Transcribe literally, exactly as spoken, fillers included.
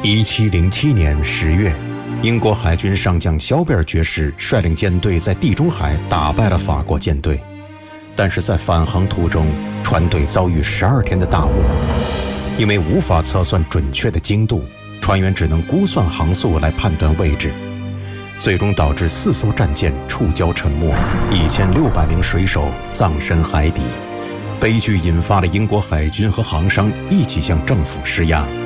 一七零七年十月，英国海军上将肖贝尔爵士率领舰队在地中海打败了法国舰队，但是在返航途中，船队遭遇十二天的大雾，因为无法测算准确的精度，船员只能估算航速来判断位置，最终导致四艘战舰触礁沉没，一千六百名水手葬身海底。悲剧引发了英国海军和航商一起向政府施压。